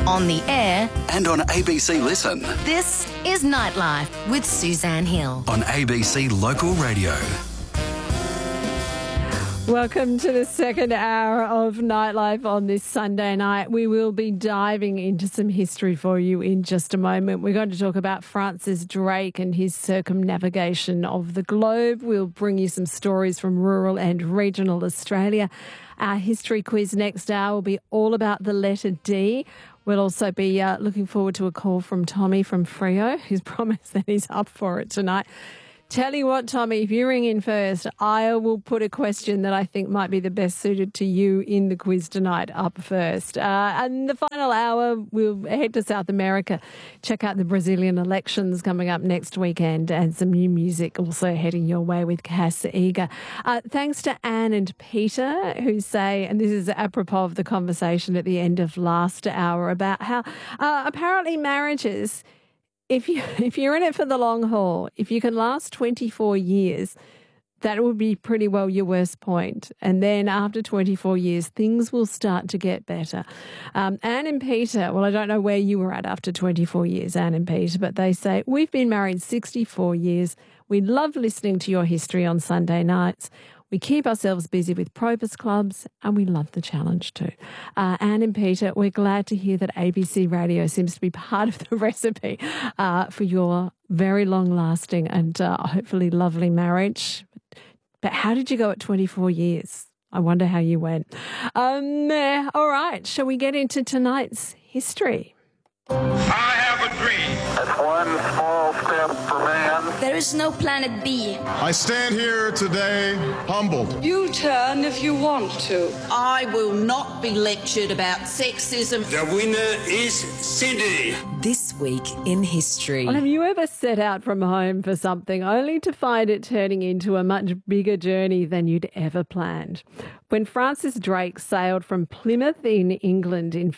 on the air, and on ABC Listen. this is Nightlife with Suzanne Hill. On ABC Local Radio. Welcome to the second hour of Nightlife on this Sunday night. We will be diving into some history for you in just a moment. We're going to talk about Francis Drake and his circumnavigation of the globe. We'll bring you some stories from rural and regional Australia. Our history quiz next hour will be all about the letter D. We'll also be looking forward to a call from Tommy from Freo, who's promised that he's up for it tonight. Tell you what, Tommy, if you ring in first, I will put a question that I think might be the best suited to you in the quiz tonight up first. And the final hour, we'll head to South America, check out the Brazilian elections coming up next weekend, and some new music also heading your way with Cass Eager. Thanks to Anne and Peter, who say, and this is apropos of the conversation at the end of last hour about how apparently marriages, if you're in it for the long haul, if you can last 24 years, that would be pretty well your worst point. And then after 24 years, things will start to get better. Anne and Peter, well, I don't know where you were at after 24 years, Anne and Peter, but they say, we've been married 64 years. We love listening to your history on Sunday nights. We keep ourselves busy with Probus clubs, and we love the challenge too. Anne and Peter, we're glad to hear that ABC Radio seems to be part of the recipe for your very long-lasting and hopefully lovely marriage. But how did you go at 24 years? I wonder how you went. All right, shall we get into tonight's history? I have a dream. That's one small step for man. There is no planet B. I stand here today humbled. You turn if you want to. I will not be lectured about sexism. The winner is Sydney. This week in history. Well, have you ever set out from home for something only to find it turning into a much bigger journey than you'd ever planned? When Francis Drake sailed from Plymouth in England in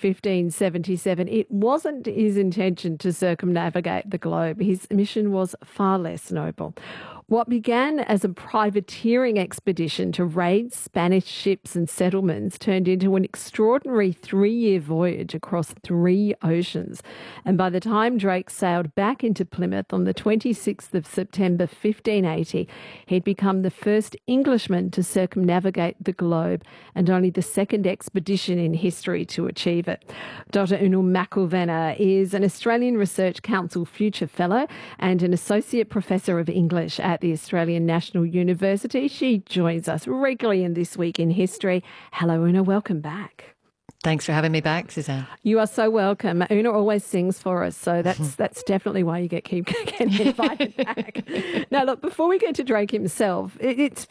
1577, it wasn't his intention to circumnavigate the globe. His mission was far less noble. What began as a privateering expedition to raid Spanish ships and settlements turned into an extraordinary 3-year voyage across 3 oceans. And by the time Drake sailed back into Plymouth on the 26th of September 1580, he'd become the first Englishman to circumnavigate the globe and only the second expedition in history to achieve it. Dr. Una McIlvenna is an Australian Research Council Future Fellow and an Associate Professor of English at the Australian National University. She joins us regularly in This Week in History. Hello, Una. Welcome back. Thanks for having me back, Suzanne. You are so welcome. Una always sings for us, so that's definitely why you keep getting invited back. Now, look, before we get to Drake himself, it's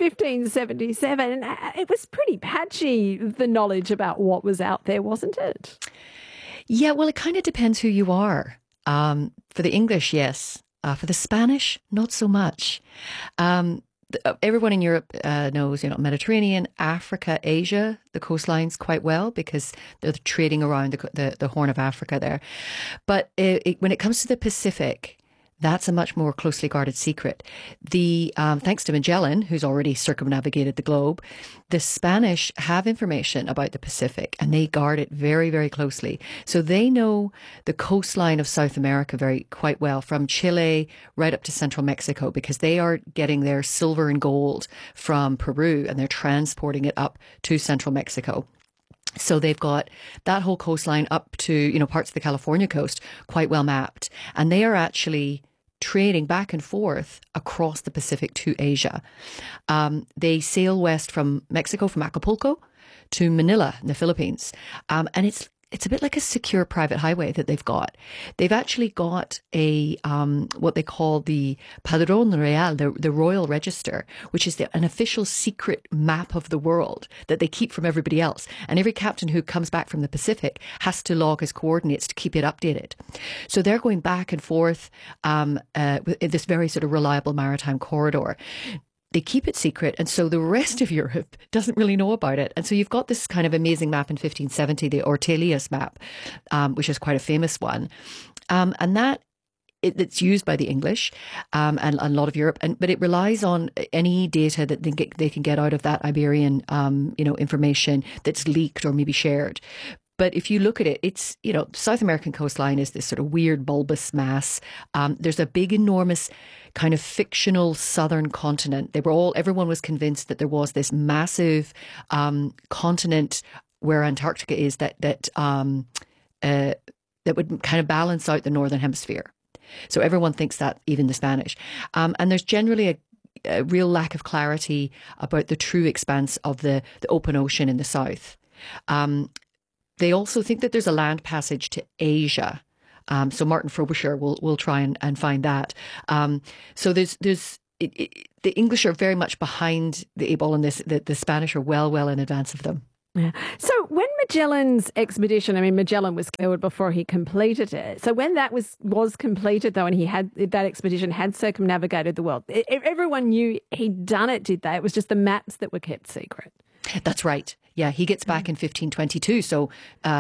1577. It was pretty patchy, the knowledge about what was out there, wasn't it? Yeah, well, it kind of depends who you are. For the English, yes. For the Spanish, not so much. Everyone in Europe knows, Mediterranean, Africa, Asia, the coastlines quite well because they're trading around the Horn of Africa there. But when it comes to the Pacific, that's a much more closely guarded secret. Thanks to Magellan, who's already circumnavigated the globe, the Spanish have information about the Pacific and they guard it very, very closely. So they know the coastline of South America quite well, from Chile right up to central Mexico, because they are getting their silver and gold from Peru and they're transporting it up to central Mexico. So they've got that whole coastline up to, parts of the California coast quite well mapped. And they are actually trading back and forth across the Pacific to Asia. They sail west from Mexico, from Acapulco, to Manila in the Philippines. And it's a bit like a secure private highway that they've got. They've actually got a what they call the Padrón Real, the Royal Register, which is an official secret map of the world that they keep from everybody else. And every captain who comes back from the Pacific has to log his coordinates to keep it updated. So they're going back and forth in this very sort of reliable maritime corridor. They keep it secret, and so the rest of Europe doesn't really know about it. And so you've got this kind of amazing map in 1570, the Ortelius map, which is quite a famous one. And that it's used by the English and a lot of Europe, but it relies on any data that they can get out of that Iberian, information that's leaked or maybe shared. But if you look at it, it's, South American coastline is this sort of weird bulbous mass. There's a big, enormous kind of fictional southern continent. Everyone was convinced that there was this massive continent where Antarctica is that would kind of balance out the northern hemisphere. So everyone thinks that, even the Spanish. And there's generally a real lack of clarity about the true expanse of the open ocean in the south. They also think that there's a land passage to Asia. So Martin Frobisher will try and find that. So the English are very much behind the eight ball on this. The Spanish are well in advance of them. Yeah. So when Magellan's expedition, Magellan was killed before he completed it. So when that was completed, though, and that expedition had circumnavigated the world, everyone knew he'd done it, did they? It was just the maps that were kept secret. That's right. Yeah, he gets back in 1522. So,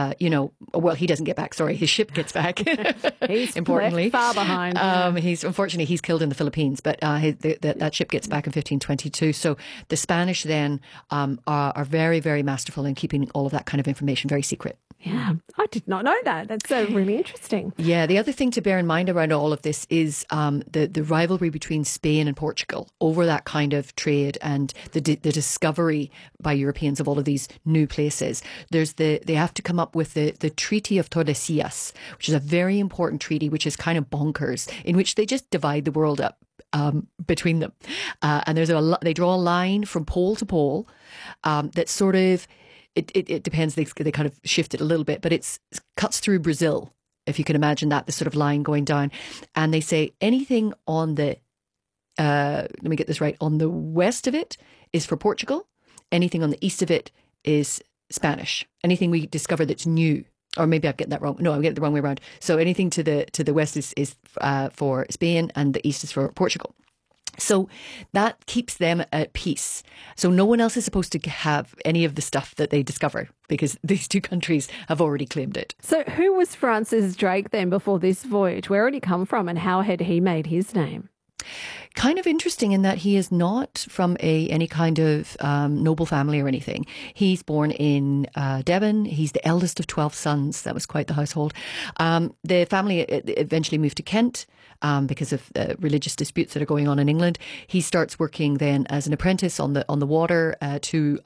he doesn't get back. Sorry, his ship gets back. He's importantly left far behind. He's killed in the Philippines, but that ship gets back in 1522. So the Spanish then are very, very masterful in keeping all of that kind of information very secret. Yeah, I did not know that. That's really interesting. Yeah, the other thing to bear in mind around all of this is the rivalry between Spain and Portugal over that kind of trade and the discovery by Europeans of all of these new places. They have to come up with the Treaty of Tordesillas, which is a very important treaty, which is kind of bonkers, in which they just divide the world up between them. And they draw a line from pole to pole that sort of... It depends. They kind of shift it a little bit, but it cuts through Brazil, if you can imagine that, the sort of line going down. And they say anything on the, let me get this right, on the west of it is for Portugal. Anything on the east of it is Spanish. Anything we discover that's new, or maybe I'm getting that wrong. No, I'm getting it the wrong way around. So anything to the west is for Spain, and the east is for Portugal. So that keeps them at peace. So no one else is supposed to have any of the stuff that they discover, because these two countries have already claimed it. So who was Francis Drake then before this voyage? Where had he come from, and how had he made his name? Kind of interesting in that he is not from any kind of noble family or anything. He's born in Devon. He's the eldest of 12 sons. That was quite the household. The family eventually moved to Kent because of religious disputes that are going on in England. He starts working then as an apprentice on the water to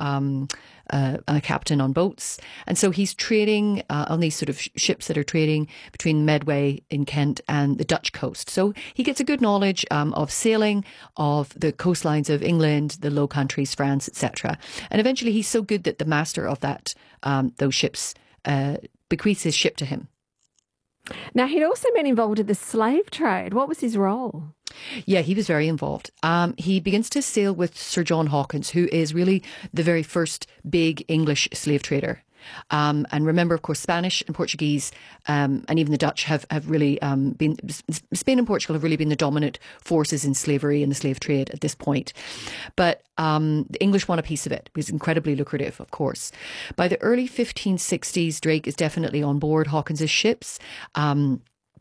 a captain on boats. And so he's trading on these sort of ships that are trading between Medway in Kent and the Dutch coast. So he gets a good knowledge of sailing, of the coastlines of England, the Low Countries, France, etc. And eventually he's so good that the master of those ships bequeaths his ship to him. Now, he'd also been involved in the slave trade. What was his role? Yeah, he was very involved. He begins to sail with Sir John Hawkins, who is really the very first big English slave trader. And remember, of course, Spanish and Portuguese and even the Dutch have really been, Spain and Portugal have really been the dominant forces in slavery and the slave trade at this point. But the English want a piece of it. It was incredibly lucrative, of course. By the early 1560s, Drake is definitely on board Hawkins's ships. In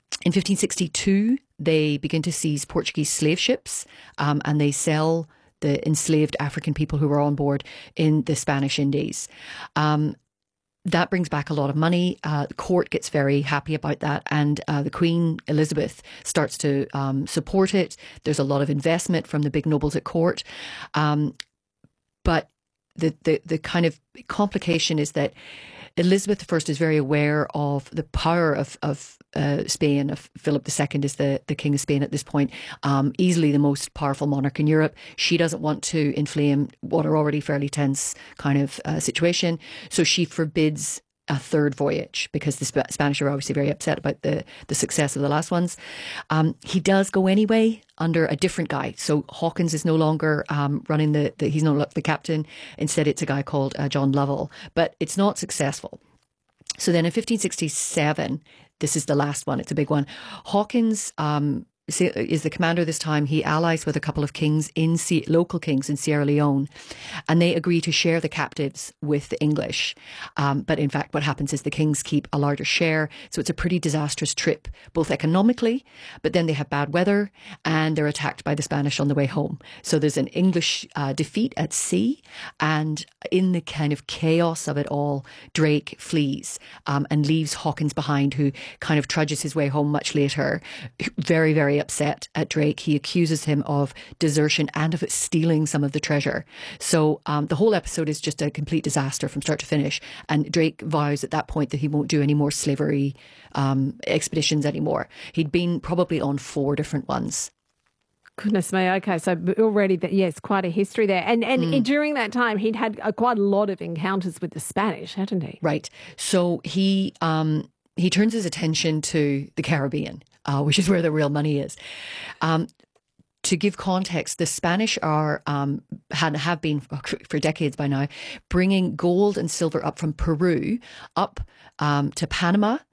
1562, they begin to seize Portuguese slave ships and they sell the enslaved African people who were on board in the Spanish Indies. That brings back a lot of money. The court gets very happy about that, and the Queen Elizabeth starts to support it. There's a lot of investment from the big nobles at court. But the kind of complication is that Elizabeth I is very aware of the power of Spain. Of Philip II is the King of Spain at this point, easily the most powerful monarch in Europe. She doesn't want to inflame what are already fairly tense kind of situation. So she forbids a third voyage because the Spanish are obviously very upset about the success of the last ones. He does go anyway under a different guy. So Hawkins is no longer running he's no longer the captain. Instead, it's a guy called John Lovell, but it's not successful. So then in 1567, this is the last one. It's a big one. Hawkins is the commander this time. He allies with a couple of kings local kings in Sierra Leone, and they agree to share the captives with the English. But in fact, what happens is the kings keep a larger share. So it's a pretty disastrous trip, both economically, but then they have bad weather and they're attacked by the Spanish on the way home. So there's an English defeat at sea, and in the kind of chaos of it all, Drake flees and leaves Hawkins behind, who kind of trudges his way home much later, very, very upset at Drake. He accuses him of desertion and of stealing some of the treasure. So the whole episode is just a complete disaster from start to finish. And Drake vows at that point that he won't do any more slavery expeditions anymore. He'd been probably on 4 different ones. Goodness me. Okay, so already, yes, quite a history there. And during that time, he'd had quite a lot of encounters with the Spanish, hadn't he? Right. So he turns his attention to the Caribbean, which is where the real money is. To give context, the Spanish have been for decades by now bringing gold and silver up from Peru up to Panama